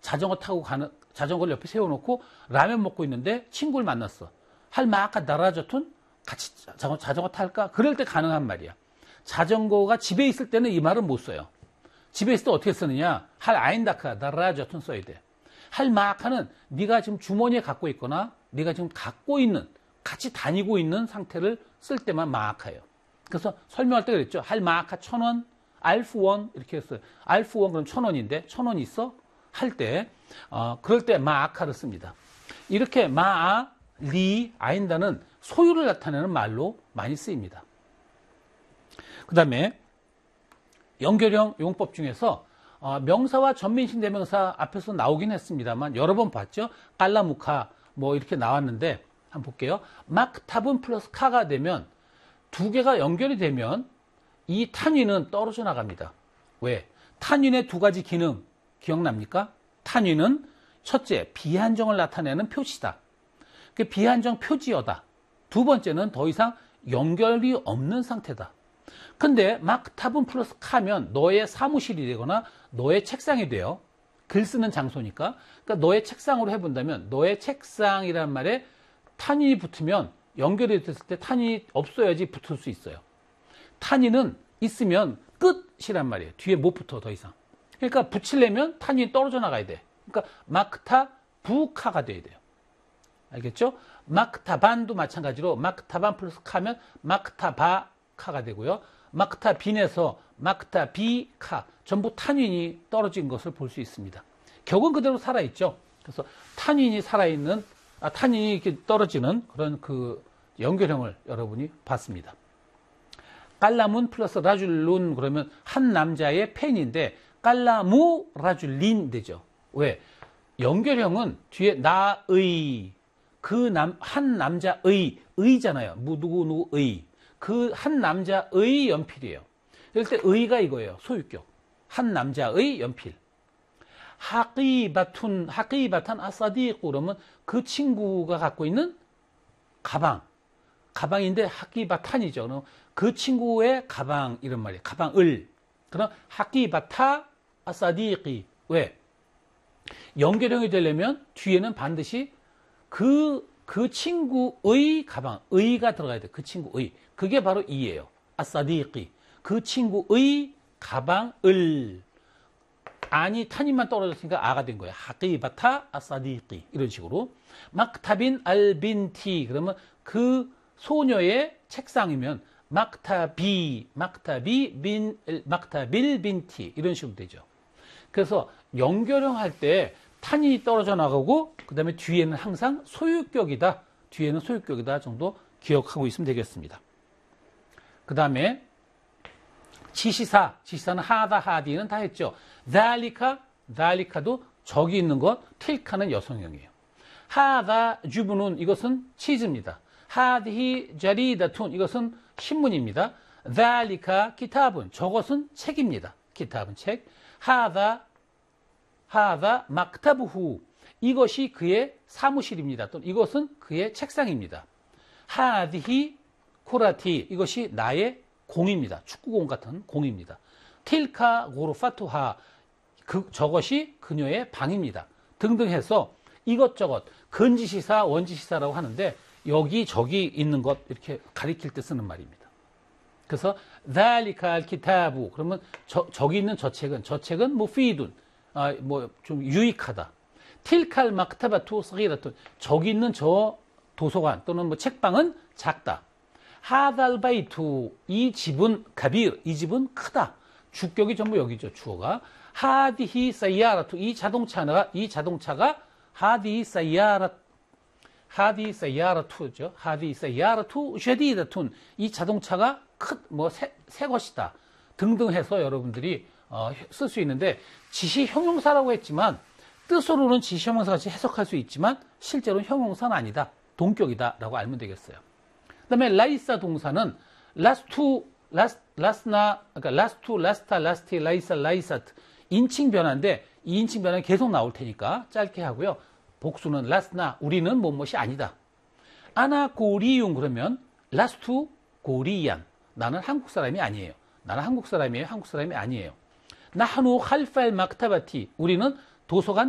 자전거 타고 자전거를 옆에 세워놓고 라면 먹고 있는데 친구를 만났어. 할 마카 다라저툰 같이 자전거 탈까? 그럴 때 가능한 말이야. 자전거가 집에 있을 때는 이 말은 못 써요. 집에 있을 때 어떻게 쓰느냐? 할 아인다카 다라저툰 써야 돼. 할 마카는 네가 지금 주머니에 갖고 있거나 네가 지금 갖고 있는, 같이 다니고 있는 상태를 쓸 때만 마카예요. 그래서 설명할 때 그랬죠. 할 마카 1,000원, 알프원 이렇게 했어요. 알프원 그럼 1,000원인데 1,000원 있어? 할 때 그럴 때 마아카를 씁니다. 이렇게 마아, 리, 아인다는 소유를 나타내는 말로 많이 쓰입니다. 그 다음에 연결형 용법 중에서 명사와 전민식 대명사 앞에서 나오긴 했습니다만 여러 번 봤죠. 깔라무카 뭐 이렇게 나왔는데 한번 볼게요. 막탑은 플러스 카가 되면 두 개가 연결이 되면 이 탄위는 떨어져 나갑니다. 왜? 탄위의 두 가지 기능 기억납니까? 탄위는 첫째, 비한정을 나타내는 표시다. 그 비한정 표지어다. 두 번째는 더 이상 연결이 없는 상태다. 근데 막탑은 플러스 카면 너의 사무실이 되거나 너의 책상이 돼요. 글 쓰는 장소니까. 그러니까 너의 책상으로 해본다면 너의 책상이란 말에 탄이 붙으면 연결이 됐을 때 탄이 없어야지 붙을 수 있어요. 탄이는 있으면 끝이란 말이에요. 뒤에 못 붙어 더 이상. 그러니까 붙이려면 탄이 떨어져 나가야 돼. 그러니까 마크타 부카가 돼야 돼요. 알겠죠? 마크타반도 마찬가지로 마크타반 플러스 카면 마크타바카가 되고요. 마크타빈에서 마크타비카 전부 탄윈이 떨어진 것을 볼 수 있습니다. 격은 그대로 살아있죠. 그래서 탄윈이 살아있는 탄윈이 이렇게 떨어지는 그런 그 연결형을 여러분이 봤습니다. 깔라문 플러스 라줄룬 그러면 한 남자의 펜인데 깔라무 라줄린 되죠. 왜? 연결형은 뒤에 나의 한 남자의 의잖아요. 누구의 그 한 남자의 연필이에요. 이럴 때 의가 이거예요. 소유격. 한 남자의 연필. 하기바탄 아사디꾸 그러면 그 친구가 갖고 있는 가방인데 하기바탄이죠. 그럼 그 친구의 가방 이런 말이에요. 가방을. 그럼 하기바타 아사디끼. 왜? 연결형이 되려면 뒤에는 반드시 그 친구의 가방, 의가 들어가야 돼. 그 친구의. 그게 바로 이예요. 아사디끼. 그 친구의 가방을. 아니 탄임만 떨어졌으니까 아가 된 거예요. 하기바타 아사디끼. 이런 식으로. 막타빈 알빈티. 그러면 그 소녀의 책상이면 막타빌 빈티. 이런 식으로 되죠. 그래서 연결형 할 때 탄이 떨어져 나가고 그 다음에 뒤에는 항상 소유격이다. 뒤에는 소유격이다 정도 기억하고 있으면 되겠습니다. 그 다음에 지시사는 하다 하디는 다 했죠. 달리카도 저기 있는 것, 틸카는 여성형이에요. 하다 주부는 이것은 치즈입니다. 하디히 자리다툰 이것은 신문입니다. 달리카 기타분 저것은 책입니다. 기타분 책. 하다 막타부후 이것이 그의 사무실입니다. 또는 이것은 그의 책상입니다. 하디히 코라티 이것이 나의 공입니다. 축구공 같은 공입니다. 틸카 고르파투하 저것이 그녀의 방입니다. 등등 해서 이것저것 근지시사 원지시사라고 하는데 여기 저기 있는 것 이렇게 가리킬 때 쓰는 말입니다. 그래서 달리칼 키타부 그러면 저기 있는 저 책은 무피둔 뭐 좀 유익하다. 틸칼 막타바투 스기라툰 저기 있는 저 도서관 또는 뭐 책방은 작다. 하달바이투 이 집은 가비르 이 집은 크다. 주격이 전부 여기죠. 주어가 하디히 사이야라투 이 자동차가 하디 사이야라투죠. 하디 사이야라투 쉐디다툰 이 자동차가 새 것이다. 등등 해서 여러분들이 쓸 수 있는데 지시 형용사라고 했지만 뜻으로는 지시 형용사 같이 해석할 수 있지만 실제로는 형용사는 아니다. 동격이다 라고 알면 되겠어요. 그 다음에 라이사 동사는 라스티, 라이사트 인칭 변화인데 이 인칭 변화는 계속 나올 테니까 짧게 하고요. 복수는 라스나 우리는 뭐뭇이 아니다. 아나 고리용 그러면 라스투 고리양 나는 한국 사람이 아니에요. 나는 한국 사람이에요. 한국 사람이 아니에요. 나하누 칼팔 막타바티 우리는 도서관